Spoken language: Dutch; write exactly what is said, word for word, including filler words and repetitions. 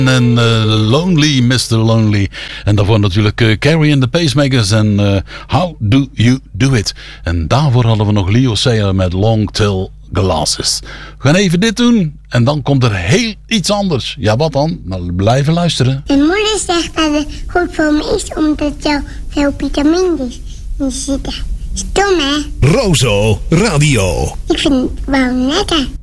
En uh, Lonely, mister Lonely. En daarvoor natuurlijk uh, Carrie and the Pacemakers en uh, How Do You Do It. En daarvoor hadden we nog Leo Sayer met Long Tail Glasses. We gaan even dit doen en dan komt er heel iets anders. Ja, wat dan? Nou, blijven luisteren. Mijn moeder zegt dat het goed voor me is omdat er veel vitamines in zitten. Stom, hè? Rozo Radio. Ik vind het wel lekker.